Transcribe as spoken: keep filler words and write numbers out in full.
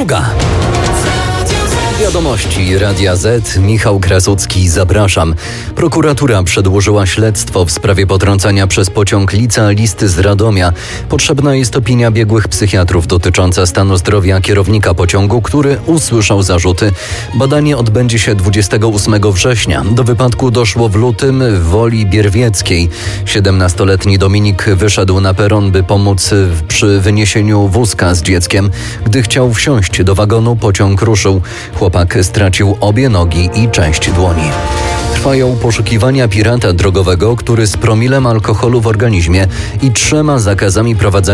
druga. Wiadomości Radia Z. Michał Krasucki, zapraszam. Prokuratura przedłożyła śledztwo w sprawie potrącenia przez pociąg licealisty z Radomia. Potrzebna jest opinia biegłych psychiatrów dotycząca stanu zdrowia kierownika pociągu, który usłyszał zarzuty. Badanie odbędzie się dwudziestego ósmego września. Do wypadku doszło w lutym w Woli Bierwieckiej. siedemnastoletni Dominik wyszedł na peron, by pomóc przy wyniesieniu wózka z dzieckiem. Gdy chciał wsiąść do wagonu, pociąg ruszył. Chłopak stracił obie nogi i część dłoni. Trwają poszukiwania pirata drogowego, który z promilem alkoholu w organizmie i trzema zakazami prowadzenia